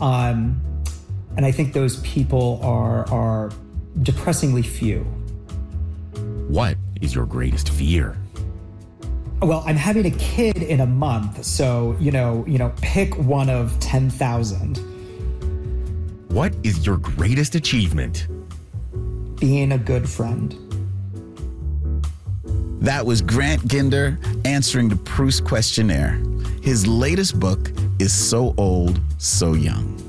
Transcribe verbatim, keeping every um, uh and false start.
Um, and I think those people are are depressingly few. What is your greatest fear? Well, I'm having a kid in a month, so, you know, you know, pick one of ten thousand. What is your greatest achievement? Being a good friend. That was Grant Ginder answering the Proust questionnaire. His latest book is So Old, So Young.